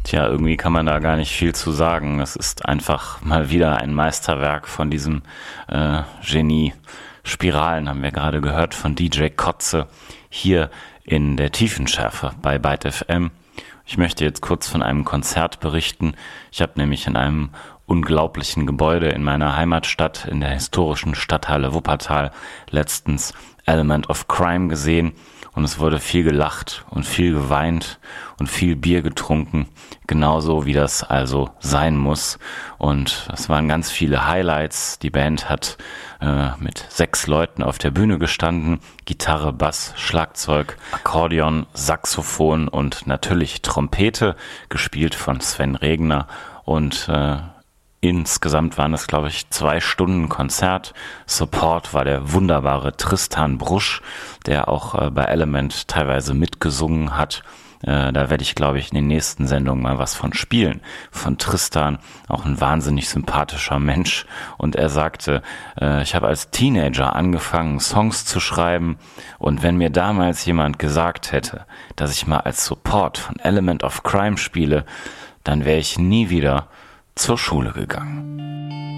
Tja, irgendwie kann man da gar nicht viel zu sagen. Es ist einfach mal wieder ein Meisterwerk von diesem Genie. Spiralen haben wir gerade gehört von DJ Kotze hier in der Tiefenschärfe bei Byte FM. Ich möchte jetzt kurz von einem Konzert berichten. Ich habe nämlich in einem unglaublichen Gebäude in meiner Heimatstadt, in der historischen Stadthalle Wuppertal, letztens Element of Crime gesehen. Und es wurde viel gelacht und viel geweint und viel Bier getrunken, genauso wie das also sein muss. Und es waren ganz viele Highlights. Die Band hat mit 6 Leuten auf der Bühne gestanden. Gitarre, Bass, Schlagzeug, Akkordeon, Saxophon und natürlich Trompete, gespielt von Sven Regner. Und insgesamt waren es, glaube ich, 2 Stunden Konzert. Support war der wunderbare Tristan Brusch, der auch bei Element teilweise mitgesungen hat. Da werde ich, glaube ich, in den nächsten Sendungen mal was von spielen. Von Tristan, auch ein wahnsinnig sympathischer Mensch. Und er sagte, ich habe als Teenager angefangen, Songs zu schreiben. Und wenn mir damals jemand gesagt hätte, dass ich mal als Support von Element of Crime spiele, dann wäre ich nie wieder zur Schule gegangen.